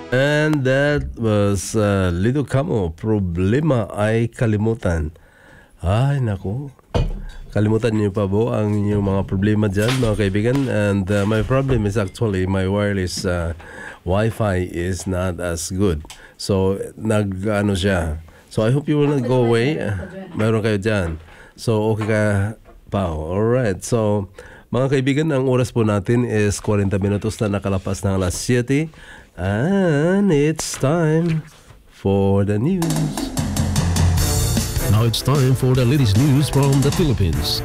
And that was Lido Camo, Problema ay Kalimutan. Ay, naku. Kalimutan niyo pa po ang inyong mga problema dyan, mga kaibigan. And my problem is actually my wireless Wi-Fi is not as good. So, nag-ano siya. So, I hope you will not go away. Mayroon kayo dyan. So, okay ka pa. Alright. So, mga kaibigan, ang oras po natin is 40 minutos na nakalapas ng alas 7. And it's time for the news. Now it's time for the latest news from the Philippines.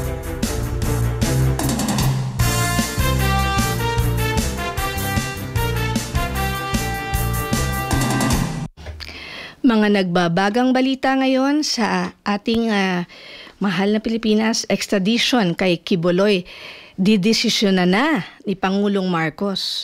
Mga nagbabagang balita ngayon sa ating mahal na Pilipinas, extradition kay Quiboloy, didesisyonan na ni Pangulong Marcos.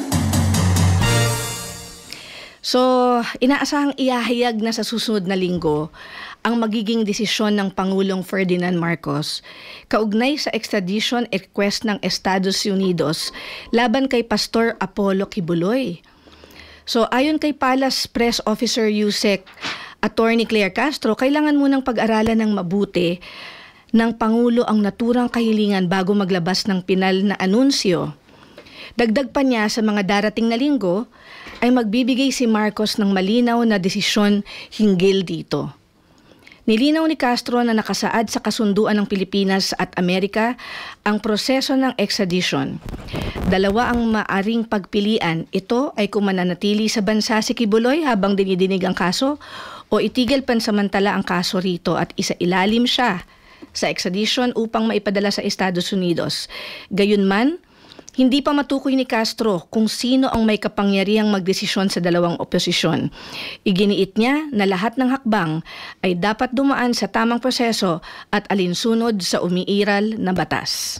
So, inaasahang ihahayag na sa susunod na linggo ang magiging desisyon ng Pangulong Ferdinand Marcos kaugnay sa extradition request ng Estados Unidos laban kay Pastor Apollo Quiboloy. So, ayon kay Palace Press Officer Yusek Attorney Claire Castro, kailangan munang pag-aralan ng mabuti ng Pangulo ang naturang kahilingan bago maglabas ng pinal na anunsyo. Dagdag pa niya, sa mga darating na linggo ay magbibigay si Marcos ng malinaw na desisyon hinggil dito. Nilinaw ni Castro na nakasaad sa kasunduan ng Pilipinas at Amerika ang proseso ng extradition. Dalawa ang maaring pagpilian. Ito ay kung mananatili sa bansa si Quiboloy habang dinidinig ang kaso o itigil pansamantala ang kaso rito at isailalim siya sa extradition upang maipadala sa Estados Unidos. Gayunman, hindi pa matukoy ni Castro kung sino ang may kapangyarihang magdesisyon sa dalawang oposisyon. Iginiit niya na lahat ng hakbang ay dapat dumaan sa tamang proseso at alinsunod sa umiiral na batas.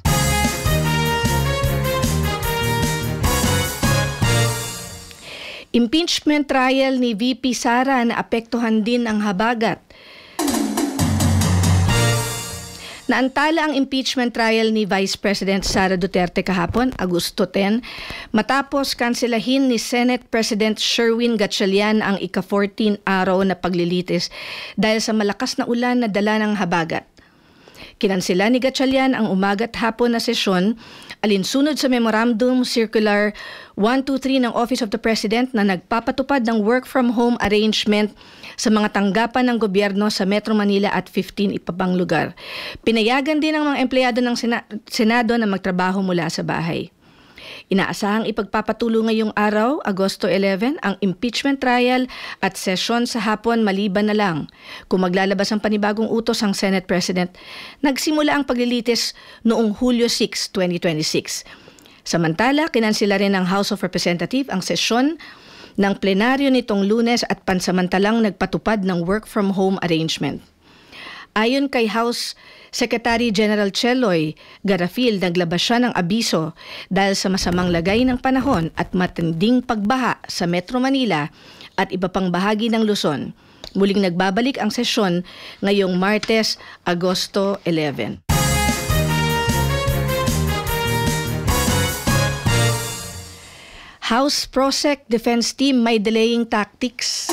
Impeachment trial ni VP Sara na apektuhan din ang habagat. Naantala ang impeachment trial ni Vice President Sara Duterte kahapon, Agosto 10, matapos kanselahin ni Senate President Sherwin Gatchalian ang ika-14 araw na paglilitis dahil sa malakas na ulan na dala ng habagat. Kinansela ni Gatchalian ang umaga at hapon na sesyon alinsunod sa Memorandum Circular 123 ng Office of the President na nagpapatupad ng work from home arrangement sa mga tanggapan ng gobyerno sa Metro Manila at 15 ipabang lugar. Pinayagan din ng mga empleyado ng Senado na magtrabaho mula sa bahay. Inaasahang ipagpapatuloy ngayong araw, Agosto 11, ang impeachment trial at sesyon sa hapon maliban na lang. Kung maglalabas ang panibagong utos ang Senate President, nagsimula ang paglilitis noong Hulyo 6, 2026. Samantala, kinansela rin ng House of Representatives ang sesyon ng plenaryo nitong Lunes at pansamantalang nagpatupad ng work from home arrangement. Ayon kay House Secretary General Cheloy Garafil, naglabas siya ng abiso dahil sa masamang lagay ng panahon at matinding pagbaha sa Metro Manila at iba pang bahagi ng Luzon. Muling nagbabalik ang sesyon ngayong Martes, Agosto 11. House PROSEC Defense Team may delaying tactics.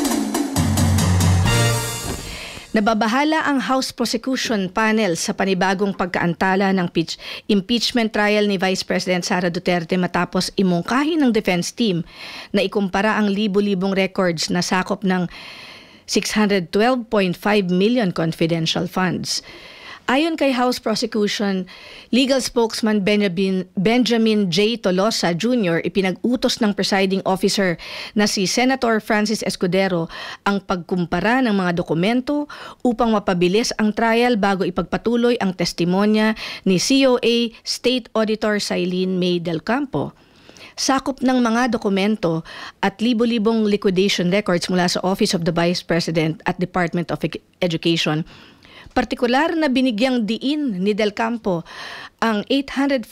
Nababahala ang House Prosecution Panel sa panibagong pagkaantala ng impeachment trial ni Vice President Sara Duterte matapos imungkahi ng defense team na ikumpara ang libu-libong records na sakop ng 612.5 million confidential funds. Ayon kay House Prosecution, Legal Spokesman Benjamin J. Tolosa Jr., ipinag-utos ng presiding officer na si Senator Francis Escudero ang pagkumpara ng mga dokumento upang mapabilis ang trial bago ipagpatuloy ang testimonya ni COA State Auditor Sailin May Del Campo. Sakop ng mga dokumento at libo-libong liquidation records mula sa Office of the Vice President at Department of Education. Partikular na binigyang diin ni Del Campo ang